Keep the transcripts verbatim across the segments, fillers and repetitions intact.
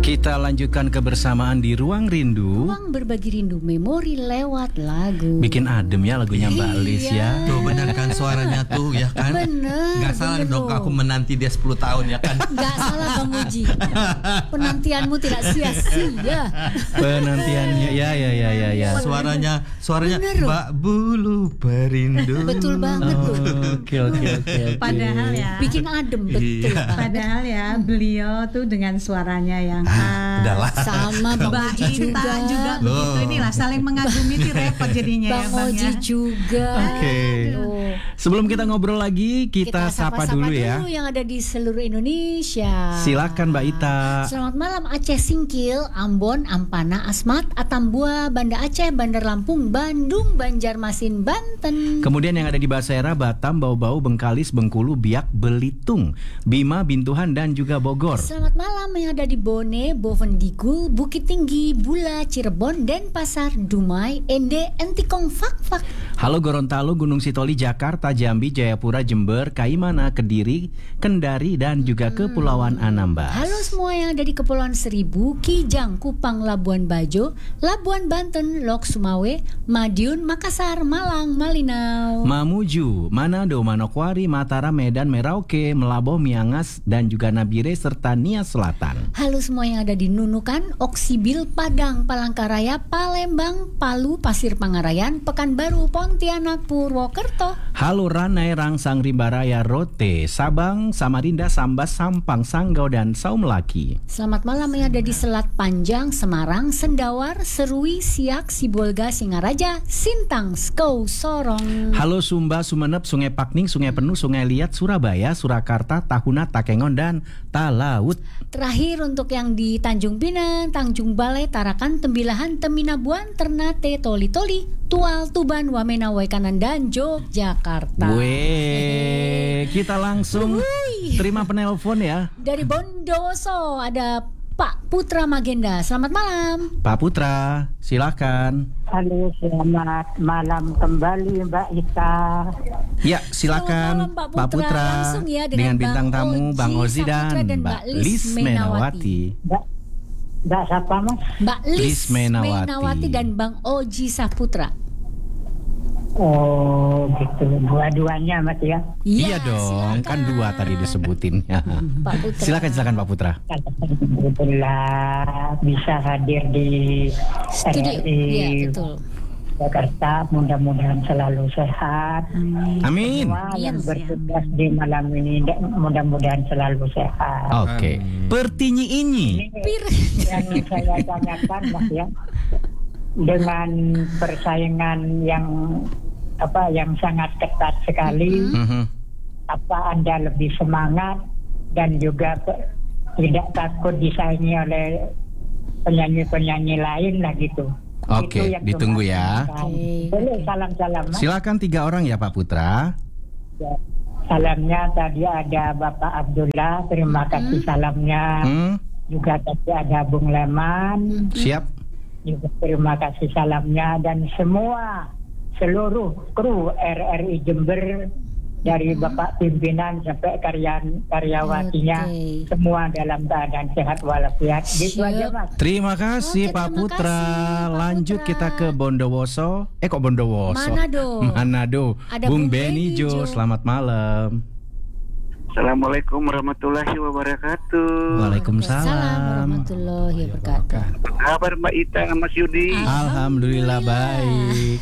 Kita lanjutkan kebersamaan di Ruang Rindu. Ruang berbagi rindu memori lewat lagu. Bikin adem ya lagunya Mbak Lis ya. Tuh bener kan suaranya tuh ya kan. Bener. Gak salah bener dong loh. aku menanti dia sepuluh tahun ya kan. Gak salah Bang Uji. Penantianmu tidak sia-sia. Penantiannya ya ya ya ya ya. Suaranya suaranya Bener loh. Mbak Bulu Perindu. Betul banget loh. Oke oke oke. Padahal ya. Bikin adem betul. Iya. banget. Padahal ya beliau tuh dengan suaranya yang khas. Udahlah. Sama Bang Mbak Uji Ita juga. juga begitu. Loh. Inilah saling mengagumi nih repot jadinya Bang ya Bang Oji ya. juga. Oke. Aduh. Sebelum kita ngobrol lagi, kita, sapa sapa-sapa dulu ya. dulu yang ada di seluruh Indonesia. Silakan Mbak Ita. Selamat malam Aceh Singkil, Ambon, Ampana, Asmat, Atambua, Banda Aceh, Bandar Lampung, Bandung, Banjarmasin, Banten. Kemudian yang ada di Basera, Batam, Bau-Bau, Bengkalis, Bengkulu, Biak, Belitung, Bima, Bintuhan dan juga Bogor. Selamat malam yang ada di Bone, Bovendigul, Bukit Tinggi, Bula, Cirebon, Denpasar, Dumai, Ende, Entikong, Fak-Fak. Halo Gorontalo, Gunung Sitoli, Jakarta, Jambi, Jayapura, Jember, Kaimana, Kediri, Kendari dan juga Kepulauan Anambas. Halo semua yang ada di Kepulauan Seribu, Kijang, Kupang, Labuan Bajo, Labuan Banten, Lok Sumawe, Madiun, Makassar, Malang, Malinau. Mamuju, Manado, Manokwari, Mataram, Medan, Merauke, Melabo, Miangas, dan juga Nabire serta Nias Selatan. Halo semua yang ada di Nunukan, Oksibil, Padang, Palangkaraya, Palembang, Palu, Pasir Pangarayan, Pekanbaru, Pontianak, Purwokerto. Halo Ranai, Rangsang, Rimbaraya, Rote, Sabang, Samarinda, Sambas, Sampang, Sanggau, dan Saumlaki. Selamat malam yang ada di Selat Panjang, Semarang, Sendawar, Serui, Siak, Sibolga, Singaraja, Sintang, Skou, Sorong. Halo Sumba, Sumenep, Sungai Pakning, Sungai Penuh, Sungai Liat, Surabaya, Surakarta, Tahuna, Takengon, dan Talaut. Terakhir untuk yang di Tanjung Pinang, Tanjung Balai, Tarakan, Tembilahan, Teminabuan, Ternate, Toli-Toli, Tual, Tuban, Wamena, Waikanan, dan Yogyakarta. Weh, kita langsung Wuih. terima penelpon ya. Dari Bondowoso ada Pak Putra Magenda. Selamat malam. Pak Putra, silakan. Halo, selamat malam kembali Mbak Ita. Ya, silakan Selamat malam, Pak Putra. Langsung ya dengan dengan bintang Bang tamu Oji Bang Ozi Saputra dan dan Mbak Mbak Lis Lis Menawati. Mbak, Mbak siapa Mas? Mbak Lis, Lis Menawati. Menawati dan Bang Oji Saputra. Oh gitu, dua-duanya Mas ya. Iya dong, silakan. kan dua tadi disebutinnya. Pak Putra. Silakan silakan Pak Putra. Alhamdulillah bisa hadir di Studio. R R I Iya, betul. Jakarta. Mudah-mudahan selalu sehat. Amin. Semua yang Yes, bertugas di malam ini mudah-mudahan selalu sehat. Oke. Pertinyi ini. Pir. Yang saya tanyakan Mas ya, dengan persaingan yang apa yang sangat ketat sekali, Mhm. apa Anda lebih semangat dan juga pe- tidak takut disaingi oleh penyanyi-penyanyi lain lah gitu. Oke, Itu yang ditunggu cuma- ya. Oke. Boleh salam-salam Mas. Silakan tiga orang ya Pak Putra. Ya. Salamnya tadi ada Bapak Abdullah, terima kasih salamnya. Hmm, Juga tadi ada Bung Leman, siap. juga terima kasih salamnya, dan semua seluruh kru R R I Jember dari Bapak pimpinan sampai karyan karyawatinya, Oke. semua dalam keadaan sehat walafiat. Gitu Siap. aja Mas. Terima kasih Oke, Pak terima Putra. kasih, Pak Lanjut Putra. kita ke Bondowoso. Eh kok Bondowoso? Manado. Manado. Ada Bung Bung Beni Beni Jo, Jo. selamat malam. Assalamualaikum warahmatullahi wabarakatuh. Waalaikumsalam. Salam warahmatullahi wabarakatuh. Apa kabar Mbak Ita sama Mas Yudi? Alhamdulillah baik.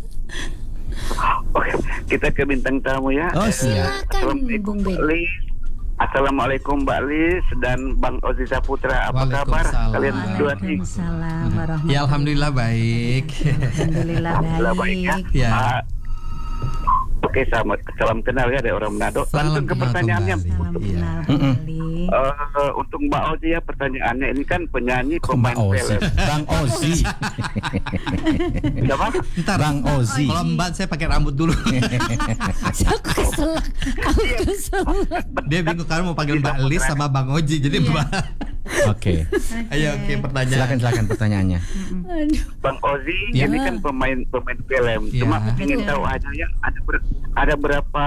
Oke, kita ke bintang tamu ya. Oh, Eh, siap. Assalamualaikum Bung Ben. Mbak Lis. Assalamualaikum Mbak Lis dan Bang Ozi Saputra. Apa kabar Waalaikumsalam. kalian berdua nih? Waalaikumsalam warahmatullahi Ya alhamdulillah baik. Alhamdulillah Alhamdulillah baik ya. baik. Ya. Ah, Oke, sama, salam kenal ya dari orang Manado. Salam Langsung ke kenal pertanyaannya. kembali. Salam Iya. kenal kembali. Eh, untuk Mbak Ozi ya pertanyaannya ini kan penyanyi Kok pemain Mbak Ozi? film. Bang Ozi. Siapa? Ntar Bang Ozi. Kalau Mbak saya pakai rambut dulu. Aku kesel. Aku kesel. Dia bingung kan mau panggil Mbak Lis sama Bang Oji. Jadi Iya. Mbak. Oke. Ayo oke pertanyaan. Silakan silakan pertanyaannya. Aduh. Bang Ozi Ya. ini kan pemain pemain film. Ya. Cuma ingin Betul. tahu aja ya ada ber- ada berapa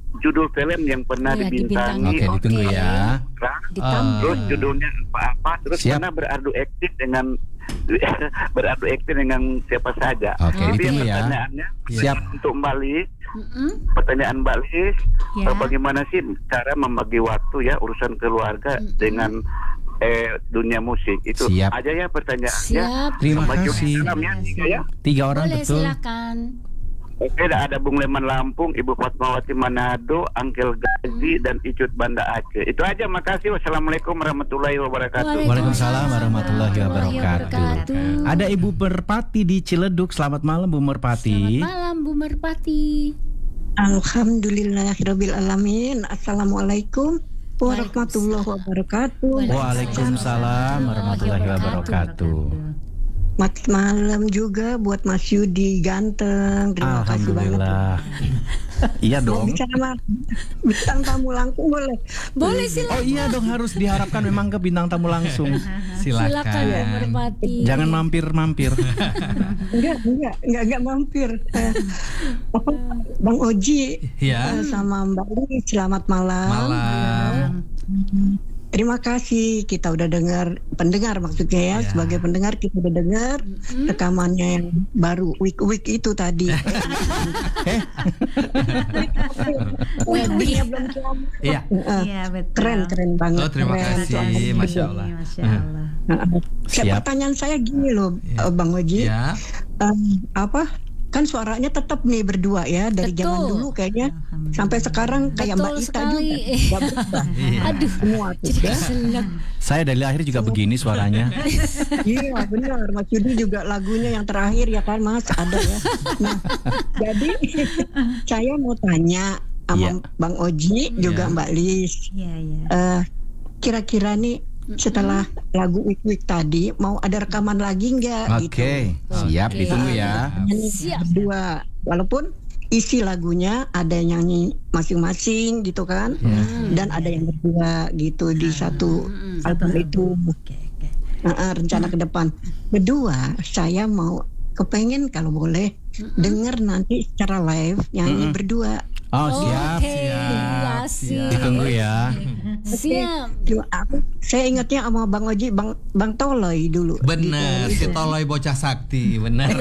judul film yang pernah Iya, dibintangi. Oke, ditunggu Oke. ya. Ditampung. Terus judulnya apa-apa, terus Siap. pernah beradu aktif dengan beradu aktif dengan siapa saja. Oke, Jadi ditunggu ya. pertanyaannya Siap. untuk Mbak Lis, Mm-mm. pertanyaan Mbak Lis, Ya. eh, bagaimana sih cara membagi waktu ya urusan keluarga Mm-mm. dengan eh, dunia musik itu Siap. aja ya pertanyaannya. Siap. Terima Sama juga kasih. salam ya, tiga ya. Tiga orang Boleh, betul. silakan. Oke, ada Bung Leman Lampung, Ibu Fatmawati Manado, Angkel Gazi, dan Icut Banda Aceh. Itu aja, makasih. Wassalamualaikum warahmatullahi wabarakatuh. Waalaikumsalam warahmatullahi wabarakatuh. wabarakatuh. Ada Ibu Merpati di Ciledug. Selamat malam Bu Merpati. Selamat malam Bu Merpati. Alhamdulillahirabbil alamin. Assalamualaikum warahmatullahi wabarakatuh. Waalaikumsalam warahmatullahi wabarakatuh. Selamat malam juga buat Mas Yudi ganteng. Terima kasih banget. Alhamdulillah. Iya Mau dong. bicara sama bintang tamu langsung boleh? Boleh silakan. Oh iya dong, harus diharapkan memang ke bintang tamu langsung. Silakan Bu Merpati. Jangan mampir-mampir. Enggak, enggak, enggak, enggak mampir. Eh, apa, Bang Oji Ya. eh, sama Mbak Lis, selamat malam. Malam. Terima kasih, kita udah dengar, pendengar maksudnya ya, Ya. sebagai pendengar kita udah dengar rekamannya yang baru week-week itu tadi. Eh, Weeknya belum kiamat. Iya. Eh, Iya, betul. Keren, keren banget. Oh, terima keren. kasih. Soalnya Masya gitu. Allah. Masya Allah. Nah, kayak Siap. pertanyaan saya gini loh, Ya. eh, Bang Oji, Ya. Eh, apa? Kan suaranya tetap nih berdua ya dari Betul. zaman dulu kayaknya sampai sekarang kayak Betul Mbak Ita sekali. juga. Nggak berubah. Aduh, Semua tuh jadi ya. keselak. saya dari lahir juga begini suaranya. Iya benar, Mas Yudi juga lagunya yang terakhir ya kan Mas ada ya. Nah, jadi saya mau tanya sama Iya. Bang Oji juga Iya. Mbak Lis, Iya, iya. eh, kira-kira nih setelah lagu Week Week tadi mau ada rekaman lagi nggak? Oke, Gitu. siap Oke. ditunggu ya. Nyanyi Siap. berdua, walaupun isi lagunya ada yang nyanyi masing-masing gitu kan, dan ada yang berdua gitu di satu Mm-mm. album itu. Oke, oke. Nah, rencana ke depan. Kedua, saya mau kepengen kalau boleh denger nanti secara live nyanyi Mm-mm. berdua. Oh, siap. Oke, siap, asik. siap. Ditunggu ya. Siap. Cuma aku, saya ingatnya sama Bang Oji, Bang Bang Toloy dulu. Bener, si Toloy bocah sakti, bener.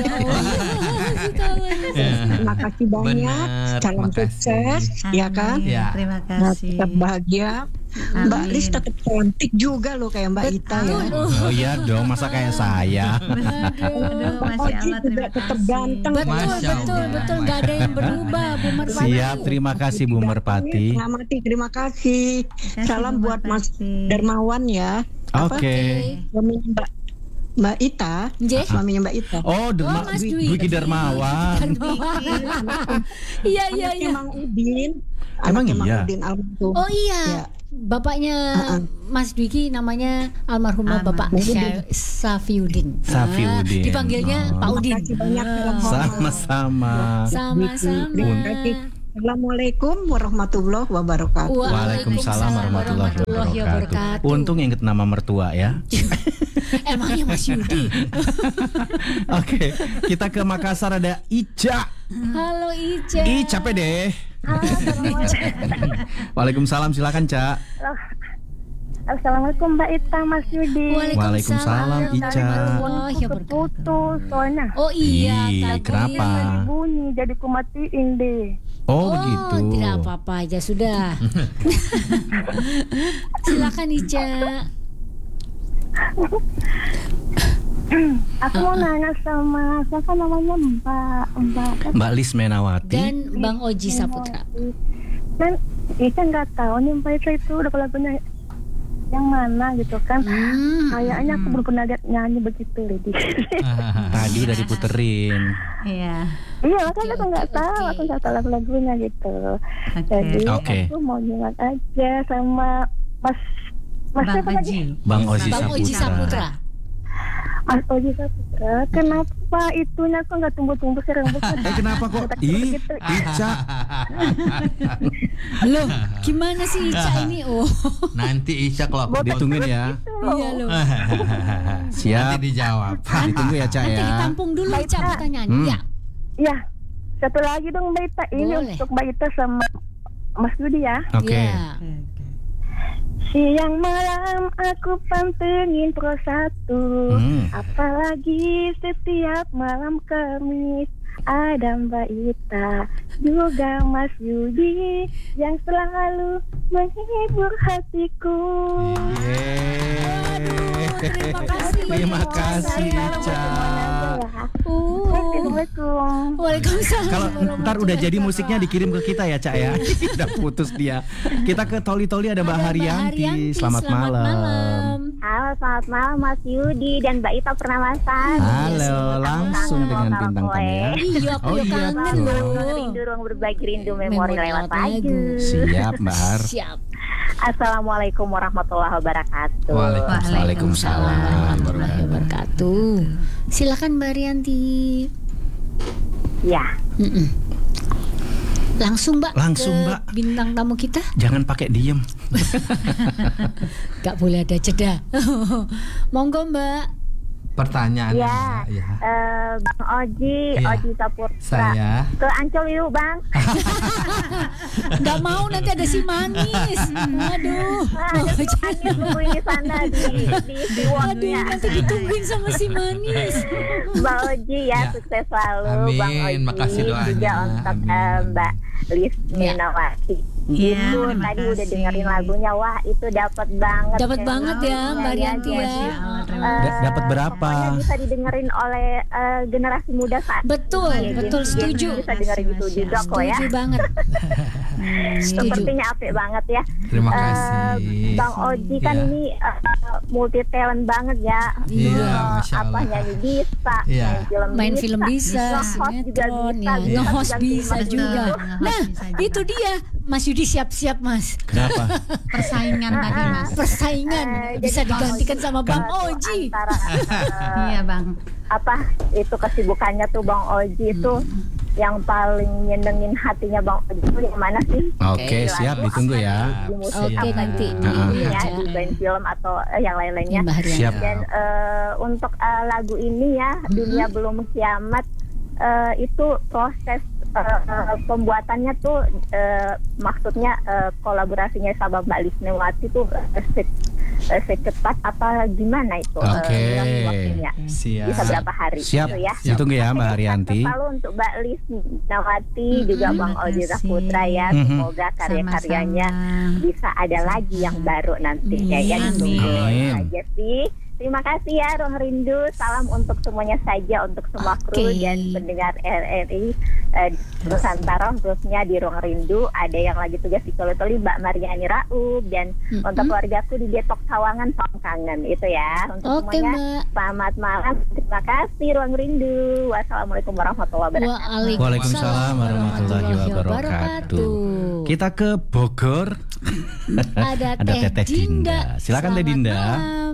Terima kasih banyak. Bener, Salam terima kasih. sukses, ya kan? Amin. Ya. Terima Nah, kasih. tetap bahagia. Mbak Amin. Lis tetap cantik juga loh kayak Mbak Ita ya. Oh iya dong, masa kayak saya. Aduh, Bang Masya Oji Allah, juga terima tetap kasih. ganteng. Betul, Masya betul, Allah. betul. Gak ada yang berubah Bu Merpati. Siap, terima kasih Bu Merpati. Mengamati, terima kasih. kasih, Salam Bu buat Mas Merpati. Darmawan ya. Apa? Oke. Suaminya Mbak Mbak Ita, Nggih. suaminya Mbak Ita. Oh, Derma, Oh, Mas Dwi- Dwi. Dwiki Darmawan. Iya, iya, Anaknya iya. Mang Udin. Emang Anaknya Mang iya? Udin almarhum. Oh iya. Ya. Bapaknya Uh-uh. Mas Dwiki namanya almarhumah Almarhum. Bapak Sya- Safiuddin. Safiuddin. Ah, dipanggilnya Oh. Pak Udin. Terima kasih banyak, Ah, Sama-sama. Sama-sama. Terima kasih. Assalamualaikum warahmatullahi wabarakatuh. Waalaikumsalam warahmatullahi wabarakatuh. Untung yang nama mertua ya. Emangnya Mas Yudi. Oke, kita ke Makassar ada Ica. Halo Ica. Ih, capek deh. Waalaikumsalam, silakan Ca. Assalamualaikum Mbak Ita, Mas Yudi. Waalaikumsalam, Ica. warahmatullahi wabarakatuh. Putus soalnya. Oh iya, Ih, tadi. kenapa? Lagi bunyi jadi kumatiin deh. Oh, begitu. Tidak apa-apa aja sudah. Silakan Ica. Aku mau nanya sama siapa namanya Mbak Mbak Mbak Lis Menawati. Dan Bang Oji Saputra. Kan Ica nggak tahu nih Mbak Ita itu udah lagunya yang mana gitu kan. Hmm. Kayaknya aku belum pernah lihat nyanyi begitu lady. Tadi udah diputerin. Iya. Iya makanya aku nggak oke, tahu, oke. aku nggak tahu lagu-lagunya gitu. Oke. Jadi Oke. aku mau nyimak aja sama Mas Mas Bang siapa lagi? Oji. Bang Oji Bang Oji Saputra. Saputra. Mas Oji Saputra. Kenapa itunya kok nggak tumbuh-tumbuh sih rambutnya? Eh kenapa kok? Ih, Ica. Loh, gimana sih Ica ini? Oh. Nanti Ica kalau aku Ditungguin ya. Iya loh. Siap. Nanti dijawab. Ditunggu ya, Ca Nanti ya. ditampung dulu Baik, Ica Kak. pertanyaannya. Hmm. Ya. Ya, satu lagi dong Mbak Ita. Ini Boleh. untuk Mbak Ita sama Mas Yudi ya. Oke. Ya. Siang malam aku pantengin Pro satu, Hmm. apalagi setiap malam Kamis ada Mbak Ita juga Mas Yudi yang selalu menghibur hatiku. Yeay. terima kasih. Terima kasih, Ica. Uh. Assalamualaikum. Waalaikumsalam. Kalau ntar udah warahmatullahi jadi musiknya dikirim ke kita ya, Cak ya. Udah putus dia. Kita ke Toli-Toli ada Mbak Ada Mbak Haryanti. Haryanti, Selamat, malam. malam. Halo, selamat malam Mas Yudi dan Mbak Ita Purnamasan. Halo, langsung Kangen dengan mau bintang tamu ya. Iya, aku Oh, ya iya, kangen tuh. loh. Rindu ruang berbagi rindu memori Memori lewat lewat lagu. lagu. Siap, Mbak Har. Siap. Assalamualaikum warahmatullahi wabarakatuh. Waalaikumsalam. Waalaikumsalam warahmatullahi wabarakatuh. Silakan Mbak Rianti. Ya. Mm-mm. Langsung Mbak. Langsung, ke Mbak. Bintang tamu kita. Jangan pakai diem. Gak boleh ada jeda. Monggo Mbak. Pertanyaannya Ya, ya. eh, Bang Oji, Iya. Oji Saputra. Saya Ke Ancol yuk Bang. Gak mau nanti ada si manis. Aduh. Ah, ada Manis nungguin di sana di di Aduh, Siwonnya. nanti ditungguin sama si manis. Bang Oji ya, Ya. sukses selalu. Amin, Bang Oji. makasih doanya. Juga untuk Amin. eh, Mbak Lis Ya. Minawati. Iya, Itu terima tadi kasih. udah dengerin lagunya, wah itu dapat banget. Dapat Kayak banget ya Mbak Rianti ya. Masya Allah, terima Eh, Da- dapat berapa? pokoknya bisa didengerin oleh eh, generasi muda saat Betul, ini. betul, Jadi, setuju. Bisa dengerin itu Masya juga kok ya. Setuju banget. Setuju. Sepertinya apik banget ya. Terima Eh, kasih. Bang Oji kan Iya. ini uh, multi talent banget ya. Iya, Eh, Masya apa Allah. nyanyi bisa, Iya. main film Main bisa, film bisa, nge-host juga sinetron bisa, ya, bisa nge-host ganti bisa Mas juga. Yudi. Nge-host Nah, bisa juga. itu dia. Mas Yudi siap-siap Mas. Kenapa? Persaingan tadi Mas. Persaingan Eh, bisa jadi Bang digantikan Oji sama Bang itu Oji. Antara eh, Iya Bang. apa itu kesibukannya tuh Bang Oji itu yang paling nyenengin hatinya Bang Oji itu yang mana sih? Oke, Di siap, lagu, ditunggu apa ya. Di musik, Oke, apa nanti di, di- ini ya, Iya. di band film atau eh, yang lain-lainnya. Mbak Rianti. Siap. Dan eh, untuk eh, lagu ini ya, Dunia Belum Kiamat, eh, itu proses eh, eh, pembuatannya tuh eh, maksudnya eh, kolaborasinya sama Mbak Lisnewati tuh eh, se- eh, secepat apa gimana itu? eh, Oke. durasi waktunya? Siap. Bisa berapa hari? Siap. Gitu ya. Ditunggu ya Mbak Haryanti. Selalu untuk Mbak Lisnawati juga Bang terima Oji kasih. Saputra ya. Mhm. Semoga karya-karyanya Sama-sama. bisa ada lagi yang baru nanti ya. Ya Amin. ditunggu Amin. aja sih. Terima kasih ya Ruang Rindu. Salam untuk semuanya saja, untuk semua kru Oke. dan pendengar R R I eh, Nusantara, khususnya di Ruang Rindu. Ada yang lagi tugas di Toli-Toli, Mbak Mariani Raub, dan Mm-mm. untuk keluargaku di Depok Sawangan, Salam Kangen. Itu ya. Untuk Oke semuanya, Mbak. selamat malam. Terima kasih Ruang Rindu. Wassalamualaikum warahmatullahi wabarakatuh. Waalaikumsalam warahmatullahi wabarakatuh. Kita ke Bogor. Ada, Ada Teh Teteh Dinda. Dinda. Silakan Teh Selamat Dinda. malam.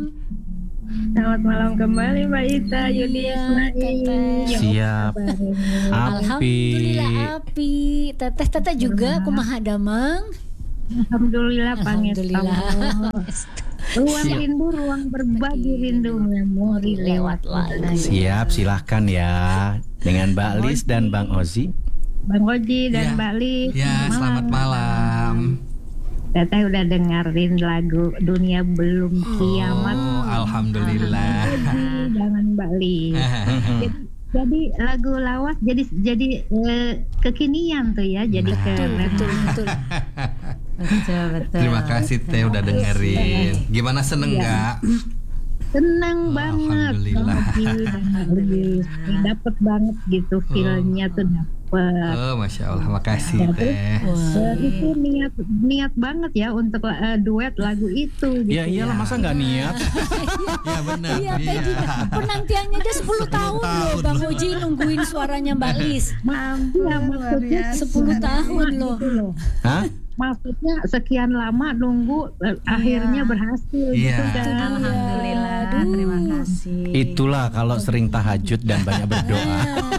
Selamat malam kembali Mbak Ita, Yudi, Iya, Ismail. Teteh. Siap. Api. Alhamdulillah api. Teteh teteh juga kumaha damang. Alhamdulillah Alhamdulillah. pangestu. Ruang rindu, ruang berbagi rindu memori lewat lagu. Siap, silahkan ya. Dengan Mbak Lis dan Bang Ozi. Bang Oji dan Ya. Mbak Lis. Ya, selamat malam. Teteh udah dengerin lagu Dunia Belum Kiamat. Oh, alhamdulillah. Oji, jangan Mbak Lis. jadi, jadi lagu lawas jadi jadi eh, kekinian tuh ya, jadi Nah. keren. Betul betul. Betul, betul. Terima kasih Teh udah dengerin. Gimana seneng nggak? Senang banget Alhamdulillah. Bang Oji dan Mbak Lis. Dapet banget gitu feelnya tuh dapet. Oh, masya Allah, makasih Teh. Eh, itu niat niat banget ya untuk eh, duet lagu itu. Gitu Ya iyalah, masa nggak niat? Ya benar. Iya Teh Dinda. Penantiannya aja sepuluh tahun loh Bang Oji nungguin suaranya Mbak Lis. Iya, maksudnya sepuluh tahun loh. gitu loh. Hah? Maksudnya sekian lama nunggu eh, akhirnya berhasil Iya. gitu kan. Alhamdulillah. Aduh. Terima kasih. Itulah kalau sering tahajud dan banyak berdoa.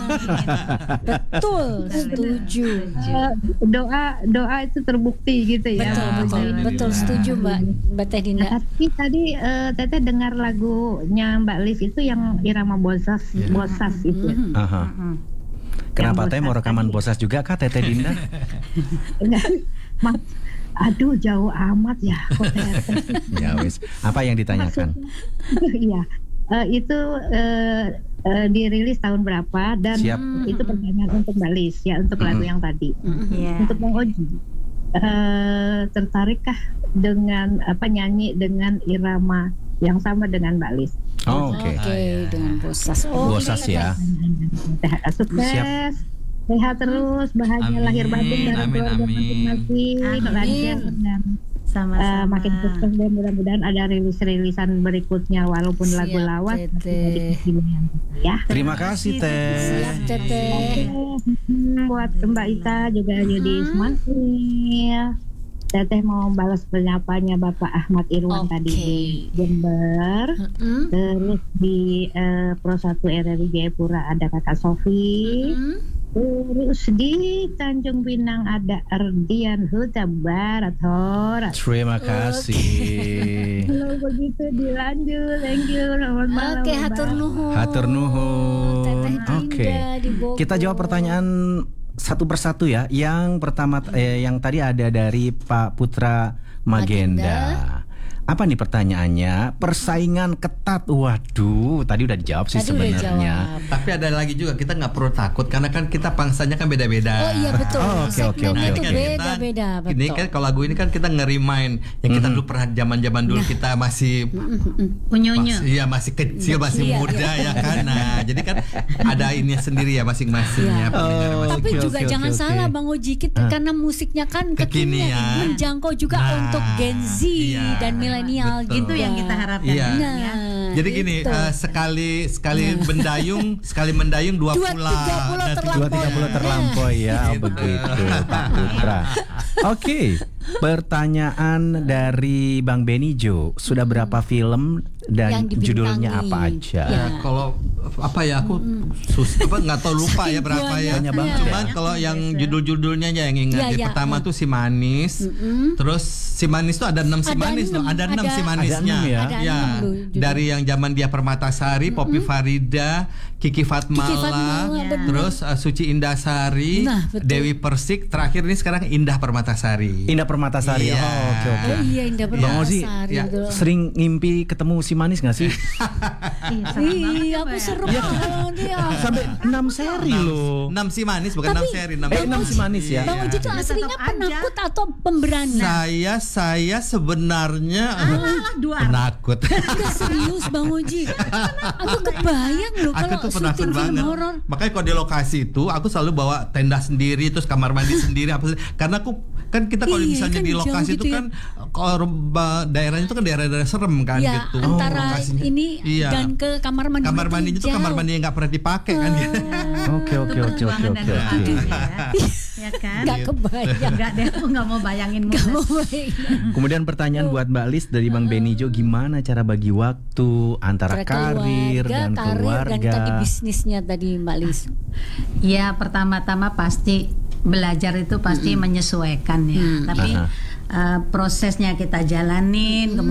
Betul, setuju. Eh, doa doa itu terbukti gitu ya. Betul, Bang betul, Oji. betul setuju Mbak Mbak Teh Dinda. Tapi tadi eh, Teteh dengar lagunya Mbak Lis itu yang irama bosas bosas itu. Mhm. Aha. Kenapa Teh mau rekaman bosas juga kah Teteh Dinda? Enggak, Mas, aduh jauh amat ya kok T R T. Ya wis, apa yang ditanyakan? Iya, eh, itu eh, eh, dirilis tahun berapa dan Siap. itu pertanyaan untuk Mbak Lis ya, untuk lagu Mm-mm. yang tadi. Iya. Untuk Bang Oji, eh, tertarikkah dengan apa nyanyi dengan irama yang sama dengan Mbak Lis? Oh, Oke. Oke, dengan Bosas. Oh, Bosas ya. Sukses, sehat terus, bahagia Amin, lahir batin dari amin, keluarga amin. masing-masing, Amin. lancar dan Sama-sama. eh, makin sukses dan mudah-mudahan ada rilis-rilisan berikutnya walaupun Siap, lagu lawas Tete. tapi dari pilihan ya. Terima kasih Teh. Siap, Teteh. Hmm, buat Mbak Ita juga Yudi Ismail. Teteh mau balas penyapaannya Bapak Ahmad Irwan Oke. tadi di Jember. Mm-mm. Terus di eh, Pro satu R R I Jayapura ada Kakak Sofi. Mm-mm. Terus di Tanjung Pinang ada Erdian Huta Barat Horat. Terima kasih. Kalau begitu dilanjut, thank you, selamat malam. Oke, hatur nuhun. Hatur nuhun. Teteh Oke. Dinda di Bogor. Kita jawab pertanyaan satu persatu ya. Yang pertama eh, yang tadi ada dari Pak Putra Magenda. Magenda. Apa nih pertanyaannya? Persaingan ketat. Waduh, tadi udah dijawab sih Tadi udah sebenarnya. jawab. Tapi ada lagi juga, kita nggak perlu takut karena kan kita pangsanya kan beda-beda. Oh iya betul. Oh, oke, oke, Segmennya oke, itu oke. beda-beda, betul. Ini kan kalau lagu ini kan kita nge-remind yang kita Mhm. dulu pernah zaman-zaman dulu kita masih Unyu-unyu. masih, iya masih kecil, masih Iya, muda iya. ya kan. Nah, jadi kan ada ini sendiri ya masing-masingnya. Iya. pendengar Oh, masing-masing. Tapi Oke, juga oke, jangan oke, salah oke. Bang Oji, kita, karena musiknya kan kekinian, Kekinian. menjangkau juga Nah, untuk Gen Z iya, dan milenial betul. gitu. Itu yang kita harapkan. Iya. Nah, Jadi gini, gitu. eh, sekali sekali mendayung, sekali mendayung dua Dua pulau. tiga pulau Dan terlampau. Dua tiga puluh terlampaui ya, oh, Gitu. begitu Pak Putra. Oke, pertanyaan dari Bang Benijo. Sudah berapa film dan Yang dibintangi. judulnya apa aja? Ya. Ya, kalau apa ya aku sus apa nggak tahu lupa ya Saking berapa ya. banyak banget Cuman ya. kalau yang judul-judulnya aja yang ingat. Iya, Yang iya. pertama tuh Si Manis. Terus Si Manis tuh ada enam Si Ada Manis loh. enam, Ada enam ada- Si Manisnya. Ada enam ya? Ada Ya, enam loh judul. dari yang zaman dia Permatasari, Poppy Farida, Kiki Fatmala, Kiki Fatmala, benar. terus uh, Suci Indasari, Nah, betul. Dewi Persik, terakhir ini sekarang Indah Permatasari. Indah Permatasari. Iya. Oh, oke oke. Oh iya Indah Bang Ozi, Permatasari ya, itu. Sering ngimpi ketemu si Manis gak sih? Iya, serem banget Iya, ya, aku Pak, ya. seru Iya. banget ya. Sampai enam seri loh. enam Si Manis bukan enam seri, enam Eh, enam Si Manis ya? Bang Oji itu Iya. aslinya Tetap aja. penakut atau pemberani? Saya saya sebenarnya Alah, dua. penakut. Udah serius Bang Oji. Aku kebayang loh Aku kalau tuh penakut syuting film banget. horor. Makanya kalau di lokasi itu aku selalu bawa tenda sendiri, terus kamar mandi sendiri apa sih. Karena aku kan kita kalau Iya, misalnya kan di jauh lokasi gitu itu ya. kan kalau ba- daerahnya itu kan daerah-daerah serem kan Ya, gitu. antara lokasinya. ini Iya. dan ke kamar mandi. kamar mandinya itu kamar mandi yang nggak pernah dipakai kan gitu. Oke oke oke oke Perjuangan oke dan oke. doa, ya. Ya kan? Gak kebayang. Enggak deh, aku nggak mau bayangin Gak Mules. mau bayangin. Kemudian pertanyaan buat Mbak Lis dari Bang Benijo, gimana cara bagi waktu antara Antara karir keluarga, dan karir keluarga? dan tadi bisnisnya tadi Mbak Lis. Ya pertama-tama pasti belajar itu pasti menyesuaikan ya. Hmm. Tapi Aha. eh, prosesnya kita jalanin.